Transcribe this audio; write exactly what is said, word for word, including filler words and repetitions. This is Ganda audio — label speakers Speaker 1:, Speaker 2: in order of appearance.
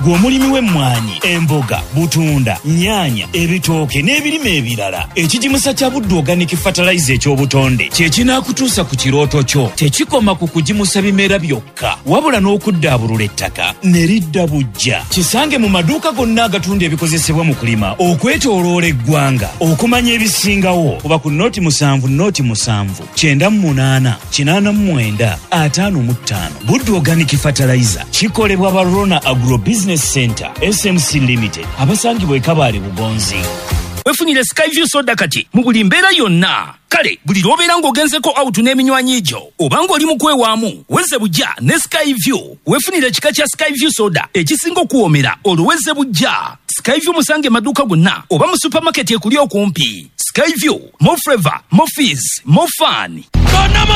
Speaker 1: gw'omulimi w'emmwanyi, emboga, butunda, nnyaanya, ebitooke n'ebirime ebirala. Ekigimusa kya Buddu Organic Fertilizer eky'obutonde kye kinaakutuusa ku kirooto kyo. Tekikoma ku kugimusa bimera byokka, wabula n'okuddaabulula ettaka ne lidda bujja. Kisange mu maduuka gonna agatunda ebikozesebwa mu kulima okwetooloola eggwanga. Okumanya ebisingawo kuba ku nooti musanvu nooti musanvu kyenda mu munaana kinaana mu mwenda ataano mu ttaano. Buddu Organic Fertilizer kikolebwa ba Rona Agro Business Center S M C Limited abasangibwa e Kabaale Bugonzi.
Speaker 2: Wefunire Skyview soda kati mu buli mbeera yonna. Kale buli lwobeera ng'ogenzeko out n'eminywanyi egyo oba ng'oli mu kwewaamu wezze bujja ne Skyview. Wefunire ekika kya Skyview soda ekisinga okuwoomera oluwezze bujja. Skyview musange maduuka gonna oba mu supermarket ekuli okumpi. Skyview, more flavor, more fizz, more fun.